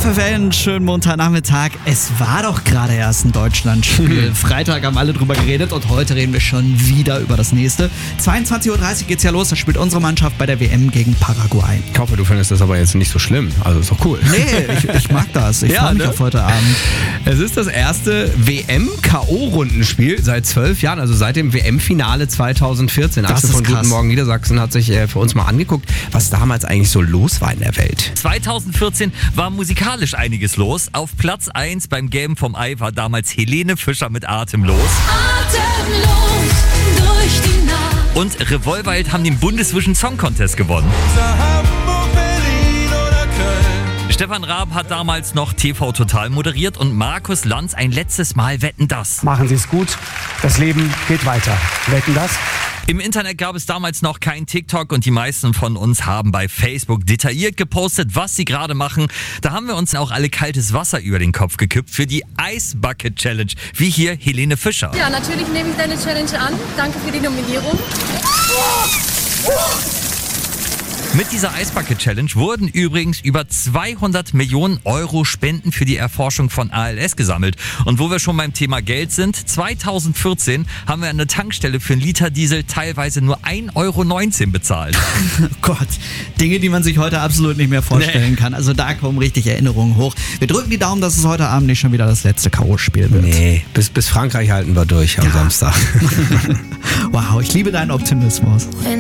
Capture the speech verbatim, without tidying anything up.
F F L, einen schönen Montagnachmittag. Es war doch gerade erst ein Deutschlandspiel. Freitag haben alle drüber geredet und heute reden wir schon wieder über das nächste. zweiundzwanzig Uhr dreißig geht's ja los, da spielt unsere Mannschaft bei der W M gegen Paraguay. Ich hoffe, du findest das aber jetzt nicht so schlimm. Also ist doch cool. Nee, ich, ich mag das. Ich Ja, freue mich ne? auf heute Abend. Es ist das erste W M-K O-Rundenspiel seit zwölf Jahren, also seit dem W M-Finale zweitausendvierzehn. Das Axel ist von krass. Guten Morgen Niedersachsen hat sich äh, für uns mal angeguckt, was damals eigentlich so los war in der Welt. zweitausendvierzehn war musikalisch einiges los. Auf Platz eins beim Gelben vom Ei war damals Helene Fischer mit Atemlos. Atemlos durch die Nacht. Und Revolverheld haben den Bundesvision Song Contest gewonnen. Stefan Raab hat damals noch T V Total moderiert und Markus Lanz ein letztes Mal Wetten, dass. Machen Sie es gut. Das Leben geht weiter. Wetten das? Im Internet gab es damals noch kein TikTok und die meisten von uns haben bei Facebook detailliert gepostet, was sie gerade machen. Da haben wir uns auch alle kaltes Wasser über den Kopf gekippt für die Ice Bucket Challenge, wie hier Helene Fischer. Ja, natürlich nehme ich deine Challenge an. Danke für die Nominierung. Mit dieser Ice Bucket Challenge wurden übrigens über zweihundert Millionen Euro Spenden für die Erforschung von A L S gesammelt. Und wo wir schon beim Thema Geld sind, zweitausendvierzehn haben wir an der Tankstelle für einen Liter Diesel teilweise nur ein Euro neunzehn bezahlt. Oh Gott, Dinge, die man sich heute absolut nicht mehr vorstellen Nee. kann. Also da kommen richtig Erinnerungen hoch. Wir drücken die Daumen, dass es heute Abend nicht schon wieder das letzte K O-Spiel wird. Nee, bis, bis Frankreich halten wir durch am Ja. Samstag. Wow, ich liebe deinen Optimismus. When